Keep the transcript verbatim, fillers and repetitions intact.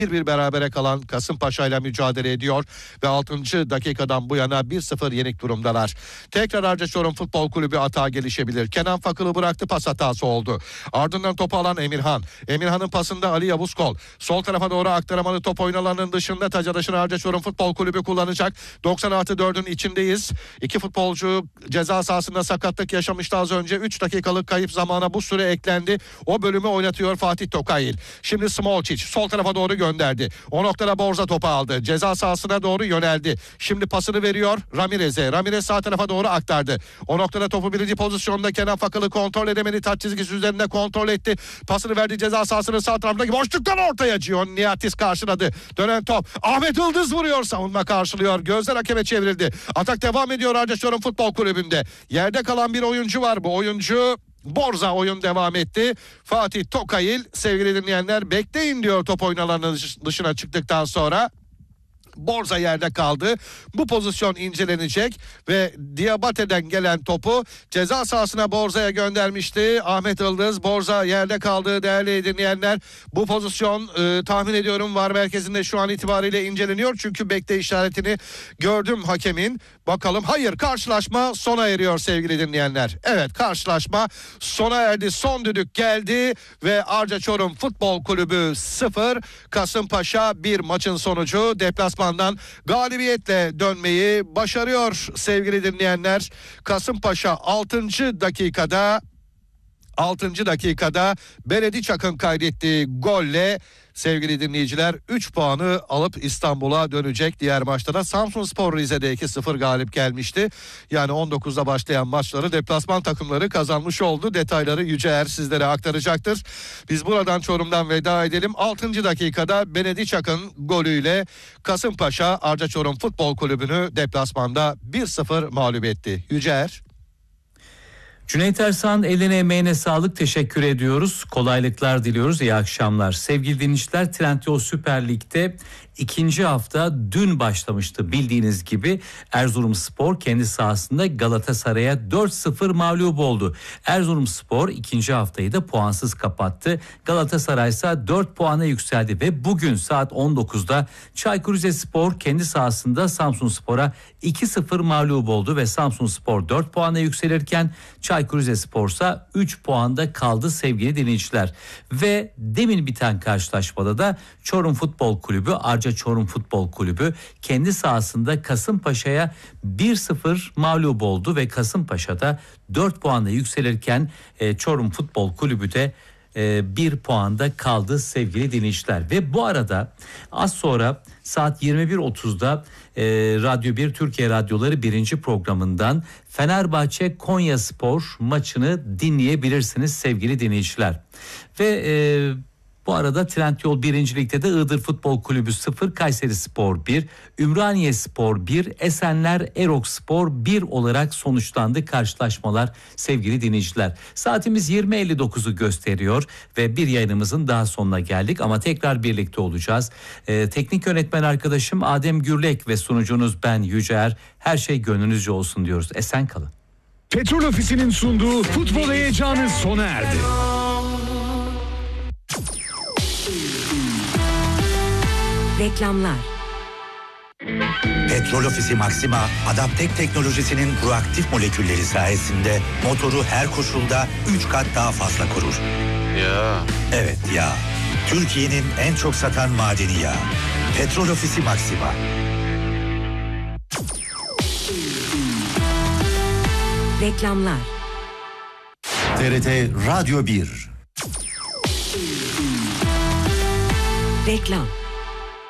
bir bir berabere kalan Kasımpaşa ile mücadele ediyor ve altıncı dakikadan bu yana bir sıfır yenik durumdalar. Tekrar Arcaçorum Futbol Kulübü atağa gelişebilir. Kenan Fakıl'ı bıraktı, pas hatası oldu. Ardından topu alan Emirhan. Emirhan'ın pasında Ali Yavuzkol. Sol tarafa doğru aktaramalı top oyun alanının dışında taç atışını Arcaçorum Futbol Kulübü kullanacak. doksan artı dördün içindeyiz. İki futbolcu ceza sahasında sakatlık yaşamıştı az önce. üç dakikalık kayıp zamana bu süre eklendi. O bölümü oynatıyor Fatih Tokayil. Şimdi Smolčić sol tarafa doğru gönderdi. O noktada Borza topu aldı. Ceza sahasına doğru yöneldi. Şimdi pasını veriyor Ramirez'e. Ramirez sağ tarafa doğru aktardı. O noktada topu birinci pozisyonda Kenan Fakıl'ı kontrol edemedi. Taç çizgisi üzerinde kontrol etti. Pasını verdi ceza sahasının sağ tarafındaki boşluktan ortaya Cion Niyatis karşıladı. Dönen top. Ahmet Yıldız vuruyor. Savunma karşılıyor. Gözler hakeme çevrildi. Atak devam ediyor Arcaçorum Futbol Kulübü'nde. Yerde kalan bir oyuncu var. Bu oyuncu Borza, oyun devam etti. Fatih Tokayil, sevgili dinleyenler, bekleyin diyor top oyun alanının dışına çıktıktan sonra. Borza yerde kaldı. Bu pozisyon incelenecek ve Diabate'den gelen topu ceza sahasına Borza'ya göndermişti Ahmet Yıldız. Borza yerde kaldı değerli dinleyenler. Bu pozisyon e, tahmin ediyorum V A R merkezinde şu an itibariyle inceleniyor. Çünkü bekle işaretini gördüm hakemin. Bakalım, hayır, karşılaşma sona eriyor sevgili dinleyenler. Evet, karşılaşma sona erdi. Son düdük geldi ve Arcaçorum Futbol Kulübü sıfır, Kasımpaşa bir maçın sonucu. Deplasmandan galibiyetle dönmeyi başarıyor sevgili dinleyenler. Kasımpaşa altıncı dakikada altıncı dakikada Benediçak'ın kaydettiği golle sevgili dinleyiciler üç puanı alıp İstanbul'a dönecek. Diğer maçta da Samsunspor Rize'de iki sıfır galip gelmişti. Yani on dokuzda başlayan maçları deplasman takımları kazanmış oldu. Detayları Yüceer sizlere aktaracaktır. Biz buradan Çorum'dan veda edelim. altıncı dakikada Benediçak'ın golüyle Kasımpaşa Arcaçorum Futbol Kulübü'nü deplasmanda bir sıfır mağlup etti. Yüceer. Cüneyt Ersan, eline emeğine sağlık, teşekkür ediyoruz. Kolaylıklar diliyoruz. İyi akşamlar. Sevgili dinleyiciler, Trendyol Süper Lig'de ikinci hafta dün başlamıştı bildiğiniz gibi. Erzurumspor kendi sahasında Galatasaray'a dört sıfır mağlup oldu. Erzurumspor ikinci haftayı da puansız kapattı. Galatasaray ise dört puana yükseldi ve bugün saat on dokuzda Çaykur Rizespor kendi sahasında Samsunspor'a iki sıfır mağlup oldu ve Samsunspor dört puana yükselirken Çaykur Rizespor ise üç puanda kaldı sevgili dinleyiciler. Ve demin biten karşılaşmada da Çorum Futbol Kulübü, Arcaçorum Futbol Kulübü kendi sahasında Kasımpaşa'ya bir sıfır mağlup oldu ve Kasımpaşa'da dört puanla yükselirken e, Çorum Futbol Kulübü de e, bir puanda kaldı sevgili dinleyiciler. Ve bu arada az sonra saat yirmi bir otuzda e, Radyo bir Türkiye Radyoları birinci programından Fenerbahçe Konyaspor maçını dinleyebilirsiniz sevgili dinleyiciler. Ve e, bu arada Trendyol birinci Lig'de de Iğdır Futbol Kulübü sıfır, Kayserispor bir, Ümraniyespor bir, Esenler Erokspor bir olarak sonuçlandı karşılaşmalar sevgili dinleyiciler. Saatimiz yirmi elli dokuzu gösteriyor ve bir yayınımızın daha sonuna geldik ama tekrar birlikte olacağız. Ee, teknik yönetmen arkadaşım Adem Gürlek ve sunucunuz ben Yüceer. Her şey gönlünüzce olsun diyoruz. Esen kalın. Petrol Ofisi'nin sunduğu futbol heyecanı sona erdi. Reklamlar. Petrol Ofisi Maxima, Adaptek teknolojisinin proaktif molekülleri sayesinde motoru her koşulda üç kat daha fazla korur. Ya. Evet ya. Türkiye'nin en çok satan madeni yağı. Petrol Ofisi Maxima. Reklamlar. T R T Radyo bir. Reklam.